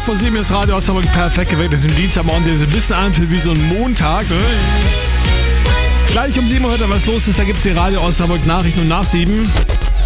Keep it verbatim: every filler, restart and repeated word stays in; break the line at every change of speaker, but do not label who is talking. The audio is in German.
vor sieben ist Radio Osnabrück perfekt gewählt. Das ist ein Dienstagmorgen, der so ein bisschen anfühlt wie so ein Montag. Gleich um sieben Uhr hört ihr, was los ist. Da gibt es die Radio Osnabrück Nachrichten und nach sieben.